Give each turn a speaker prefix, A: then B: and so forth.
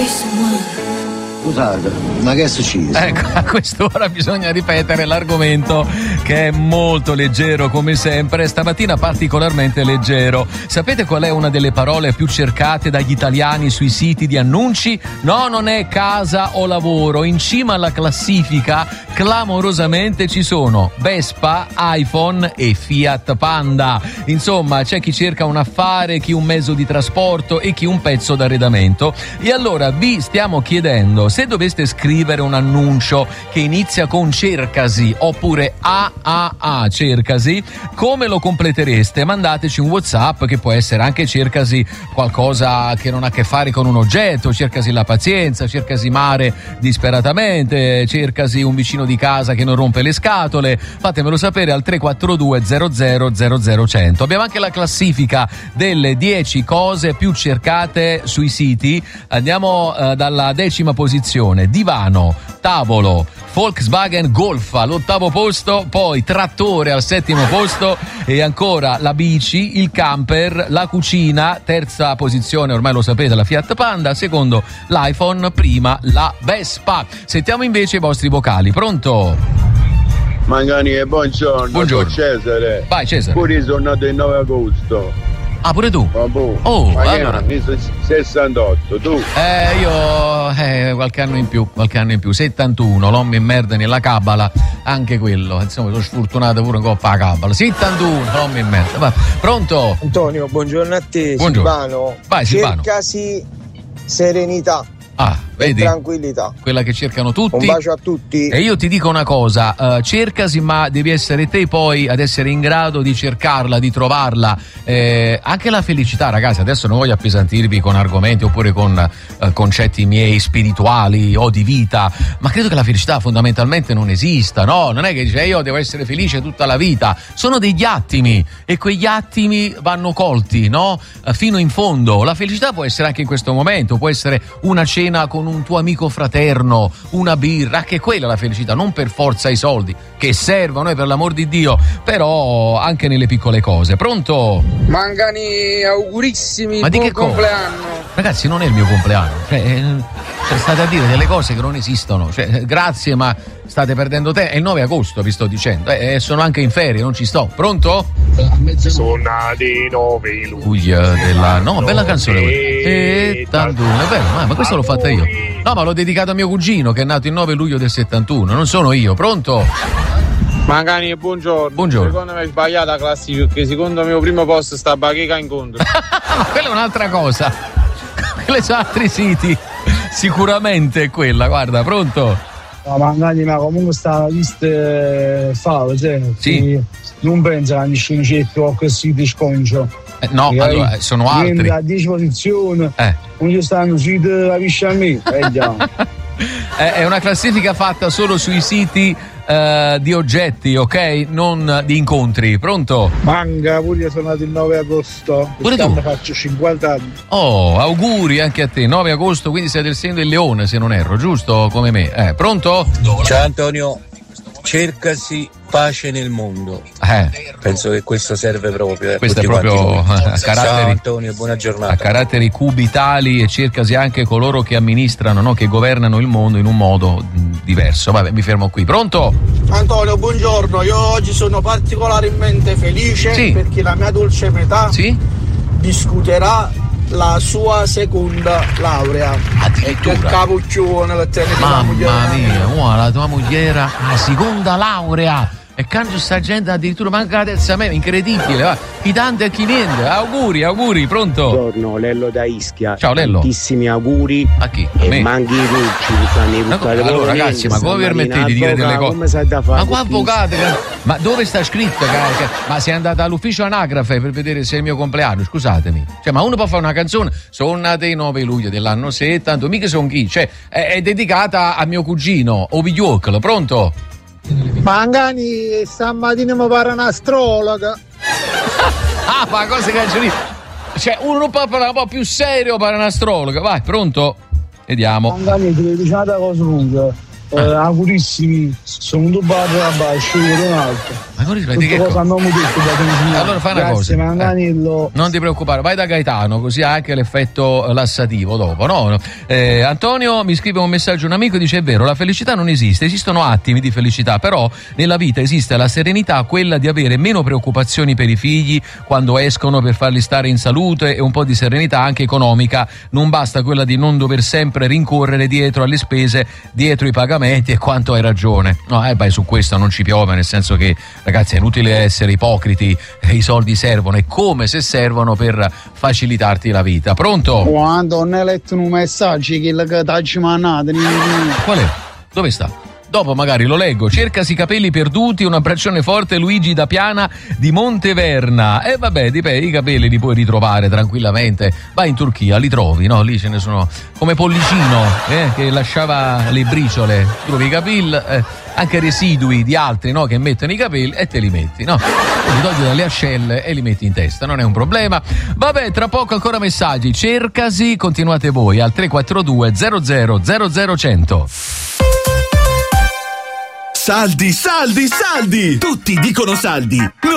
A: Scusate, ma che è successo?
B: Ecco, a quest'ora bisogna ripetere l'argomento, che è molto leggero come sempre, stamattina particolarmente leggero. Sapete qual è una delle parole più cercate dagli italiani sui siti di annunci? No, non è casa o lavoro. In cima alla classifica clamorosamente ci sono Vespa, iPhone e Fiat Panda. Insomma, c'è chi cerca un affare, chi un mezzo di trasporto e chi un pezzo d'arredamento. E allora vi stiamo chiedendo, se doveste scrivere un annuncio che inizia con cercasi oppure AAA cercasi, come lo completereste? Mandateci un WhatsApp, che può essere anche cercasi qualcosa che non ha a che fare con un oggetto, cercasi la pazienza, cercasi mare disperatamente, cercasi un vicino di casa che non rompe le scatole. Fatemelo sapere al 342 00 100. Abbiamo anche la classifica delle 10 cose più cercate sui siti. Andiamo dalla 10ª posizione: divano, tavolo, Volkswagen Golf all'8º posto, poi trattore al 7º posto e ancora la bici, il camper, la cucina, 3ª posizione, ormai lo sapete, la Fiat Panda, secondo l'iPhone, prima la Vespa. Sentiamo invece i vostri vocali. Pronto?
C: Mangani, buongiorno.
B: Buongiorno.
C: Cesare.
B: Vai Cesare.
C: Pure io sono nato il 9 agosto.
B: Ah, pure tu?
C: Oh, ma allora. 68, tu?
B: Io qualche anno in più, 71, l'uomo in merda nella cabala, anche quello, insomma, sono sfortunato pure un po' a cabala. 71, l'uomo in merda. Va. Pronto?
D: Antonio, buongiorno a te.
B: Buongiorno.
D: Silvano.
B: Vai Silvano.
D: Cercasi serenità.
B: Ah, vedi?
D: Tranquillità.
B: Quella che cercano tutti.
D: Un bacio a tutti.
B: E io ti dico una cosa, cercasi, ma devi essere te poi ad essere in grado di cercarla, di trovarla. Anche la felicità, ragazzi, adesso non voglio appesantirvi con argomenti oppure con concetti miei spirituali o di vita, ma credo che la felicità fondamentalmente non esista, no? Non è che dice io devo essere felice tutta la vita, sono degli attimi e quegli attimi vanno colti, no? Fino in fondo. La felicità può essere anche in questo momento, può essere una cena con un tuo amico fraterno, una birra, anche quella è la felicità, non per forza i soldi che servono, per l'amor di Dio, però anche nelle piccole cose. Pronto?
D: Mangani, augurissimi.
B: Ma di
D: buon
B: che cosa?
D: compleanno.
B: Ragazzi, non è il mio compleanno, state a dire delle cose che non esistono, grazie, ma state perdendo tempo. È il 9 agosto, vi sto dicendo, sono anche in ferie, non ci sto. Pronto?
E: Sono nati 9
B: luglio della... No, bella canzone è bello, ma questo l'ho fatta io. No, ma l'ho dedicato a mio cugino che è nato il 9 luglio del 71, non sono io. Pronto?
D: Mangani, buongiorno. Secondo me è sbagliata la classifica, perché secondo me il primo posto sta Bacheca incontro.
B: Ma quella è un'altra cosa. Quelli sono altri siti. Sicuramente è quella, guarda, pronto?
F: No, Mangani, ma comunque sta la lista fava, cioè. Sì. Non pensa che nessuno c'è più così di sconcio.
B: No, allora, sono altri.
F: A 10 posizioni, non ci stanno sui la piscia a me.
B: È una classifica fatta solo sui siti di oggetti, ok? Non di incontri. Pronto?
F: Manga, pure io sono nato il 9 agosto.
B: Pure tu?
F: Faccio 50 anni.
B: Oh, auguri anche a te. 9 agosto, quindi sei del segno del leone, se non erro, giusto? Come me. Pronto?
G: Ciao Antonio. Cercasi pace nel mondo. Penso che questo serve proprio.
B: Questo è proprio a caratteri.
G: Ciao Antonio, buona giornata.
B: A caratteri cubitali, e cercasi anche coloro che amministrano, no? Che governano il mondo in un modo diverso. Vabbè, mi fermo qui. Pronto?
H: Antonio, buongiorno. Io oggi sono particolarmente felice perché la mia dolce metà discuterà la sua seconda laurea. E che capuccione la tiene.
B: Mamma mia, la tua moglie, la seconda laurea. E canto sta gente addirittura manca la terza me, incredibile, va. Chi tanto e chi niente. Auguri, pronto?
I: Buongiorno, Lello da Ischia.
B: Ciao Lello.
I: Tantissimi auguri.
B: A chi?
I: A me. Manchi i dolci,
B: allora ragazzi, ma come permettete di dire delle cose?
I: Come sai da fare?
B: Ma qua avvocato, ma dove sta scritto? Ma sei andata all'ufficio anagrafe per vedere se è il mio compleanno? Scusatemi. Ma uno può fare una canzone, sono nate il 9 luglio dell'anno 70, mica sono chi? È dedicata a mio cugino, Ovidiocolo. Pronto?
F: Mangani, stamattina mi pare un'astrologa.
B: Ma cosa canzoni? Uno può parlare un po' più serio per un'astrologa. Vai, pronto? Vediamo.
F: Mangani, ti dice una cosa lunga. Augurissimi, sono un dubbato da basso, io un altro.
B: Ma non rispetti che cosa? Allora fai una cosa. Non ti preoccupare, vai da Gaetano, così ha anche l'effetto lassativo dopo, no? Antonio mi scrive un messaggio, un amico dice: è vero, la felicità non esiste, esistono attimi di felicità, però nella vita esiste la serenità, quella di avere meno preoccupazioni per i figli quando escono, per farli stare in salute, e un po' di serenità anche economica. Non basta quella di non dover sempre rincorrere dietro alle spese, dietro i pagamenti, e quanto hai ragione. No, su questo non ci piove, nel senso che, ragazzi, è inutile essere ipocriti, i soldi servono, e come se servono per facilitarti la vita. Pronto?
F: Quando non hai letto un messaggio che ti mandato.
B: Qual è? Dove sta? Dopo magari lo leggo. Cercasi capelli perduti, un abbraccione forte, Luigi da Piana di Monteverna. E vabbè, dipende, i capelli li puoi ritrovare tranquillamente. Vai in Turchia, li trovi, no? Lì ce ne sono, come Pollicino, che lasciava le briciole. Trovi i capelli, anche residui di altri, no? Che mettono i capelli e te li metti, no? Li togli dalle ascelle e li metti in testa, non è un problema. Vabbè, tra poco ancora messaggi. Cercasi, continuate voi al 342 00 100.
J: Saldi, saldi, saldi! Tutti dicono saldi!